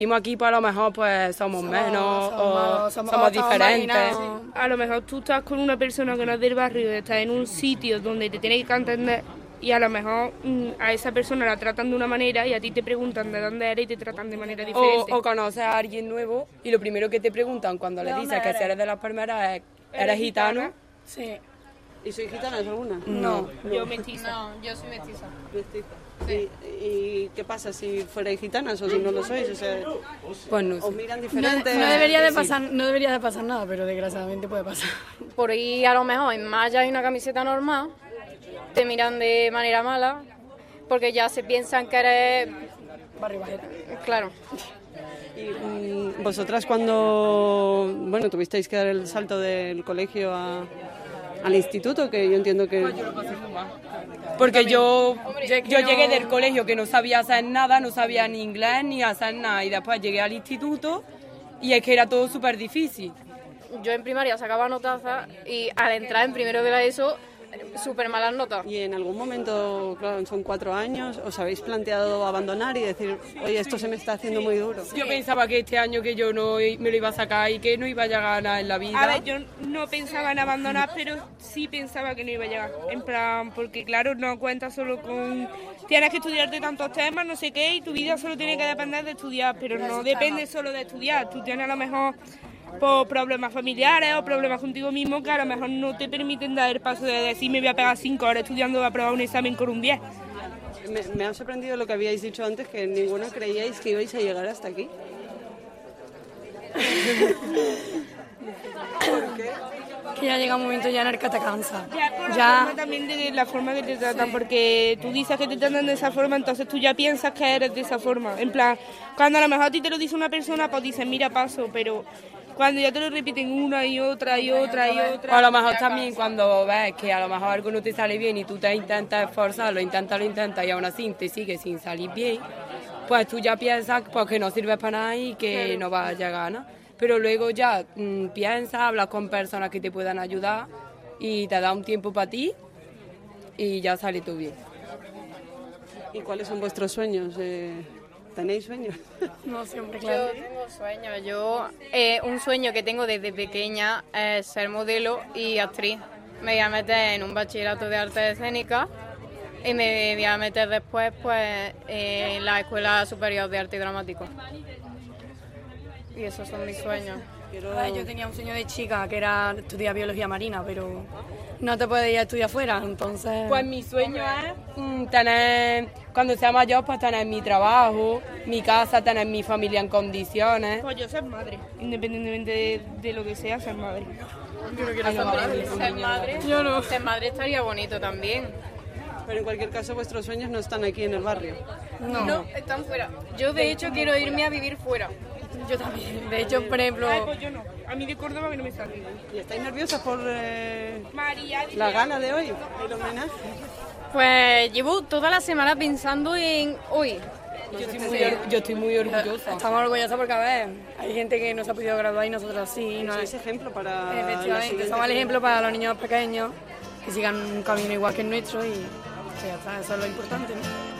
Vivimos aquí, pues a lo mejor pues somos menos o somos diferentes. A lo mejor tú estás con una persona que no es del barrio, estás en un sitio donde te tienes que entender y a lo mejor a esa persona la tratan de una manera y a ti te preguntan de dónde eres y te tratan de manera diferente. O conoces a alguien nuevo y lo primero que te preguntan cuando le dices que si eres de las palmeras es ¿eres gitano? Sí. ¿Y soy gitana alguna? No, yo mestiza. No, yo soy mestiza. Mestiza. Sí. ¿Y qué pasa si fuerais gitanas o si no lo sois? O sea, Pues no sé. ¿os miran diferente? No debería de pasar nada, pero desgraciadamente puede pasar. Por ahí a lo mejor en malla y una camiseta normal te miran de manera mala porque ya se piensan que eres Barrio bajero. claro. Y vosotras cuando, bueno, tuvisteis que dar el salto del colegio al instituto, que yo entiendo que... Porque yo llegué del colegio que no sabía hacer nada, no sabía ni inglés ni hacer nada y después llegué al instituto y es que era todo súper difícil. Yo en primaria sacaba notazas y al entrar en primero de la ESO súper malas notas. Y en algún momento, claro, son 4 años, ¿os habéis planteado abandonar y decir, oye, esto se me está haciendo muy duro? Yo pensaba que este año que yo no me lo iba a sacar y que no iba a llegar a nada en la vida. A ver, yo no pensaba en abandonar, pero sí pensaba que no iba a llegar. En plan, porque claro, no cuentas solo con... Tienes que estudiarte tantos temas, no sé qué, y tu vida solo tiene que depender de estudiar, pero no depende solo de estudiar. Tú tienes a lo mejor por problemas familiares o problemas contigo mismo que a lo mejor no te permiten dar el paso de decir me voy a pegar 5 horas estudiando para aprobar un examen con un 10. Me ha sorprendido lo que habíais dicho antes, que ninguno creíais que ibais a llegar hasta aquí. ¿Por qué? Que ya llega un momento ya en el que te cansa. Ya también de la forma que te tratan, porque tú dices que te tratan de esa forma, entonces tú ya piensas que eres de esa forma. En plan, cuando a lo mejor a ti te lo dice una persona, pues dices, mira, paso, pero cuando ya te lo repiten una y otra y otra y otra... O a lo mejor también cuando ves que a lo mejor algo no te sale bien y tú te intentas esforzar, lo intentas y aún así te sigue sin salir bien, pues tú ya piensas pues, que no sirves para nada y que no vas a llegar, ¿no? Pero luego ya piensas, hablas con personas que te puedan ayudar y te da un tiempo para ti y ya sale todo bien. ¿Y cuáles son vuestros sueños? ¿Tenéis sueños? No siempre, claro. Yo tengo sueños. Un sueño que tengo desde pequeña es ser modelo y actriz. Me voy a meter en un bachillerato de artes escénicas y me voy a meter después pues en la Escuela Superior de Arte Dramático. Y esos son mis sueños. Yo tenía un sueño de chica que era estudiar biología marina, pero no te puedes ir a estudiar afuera, entonces... Pues mi sueño es tener, cuando sea mayor, pues tener mi trabajo, mi casa, tener mi familia en condiciones. Pues yo ser madre, independientemente de lo que sea, ser madre. Yo no quiero ser madre. Ser madre, Yo no. ser madre estaría bonito también. Pero en cualquier caso vuestros sueños no están aquí en el barrio. No, están fuera. Yo de hecho quiero irme a vivir fuera. Yo también. De hecho, por ejemplo... Ay, pues yo no. A mí de Córdoba que no me sale. ¿Y estáis nerviosas por María, la gala de hoy, el homenaje? Pues llevo toda la semana pensando en hoy. Yo estoy muy orgullosa. Estamos orgullosos porque, a ver, hay gente que no se ha podido graduar y nosotros sí. No Sois ejemplo para la Efectivamente, siguiente somos el ejemplo generación. para los niños pequeños que sigan un camino igual que el nuestro y ya está, eso es lo importante, ¿no?